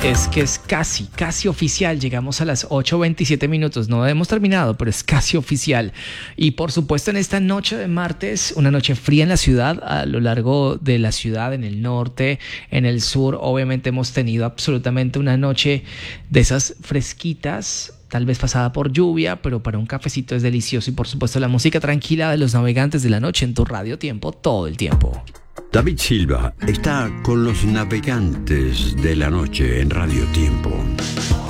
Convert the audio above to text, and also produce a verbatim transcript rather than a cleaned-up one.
Es que es casi, casi oficial. Llegamos a las ocho veintisiete minutos. No hemos terminado, pero es casi oficial. Y por supuesto, en esta noche de martes, una noche fría en la ciudad, a lo largo de la ciudad, en el norte, en el sur, obviamente hemos tenido absolutamente una noche de esas fresquitas, tal vez pasada por lluvia, pero para un cafecito es delicioso. Y por supuesto, la música tranquila de los navegantes de la noche en tu Radio Tiempo todo el tiempo. David Silva está con los navegantes de la noche en Radio Tiempo.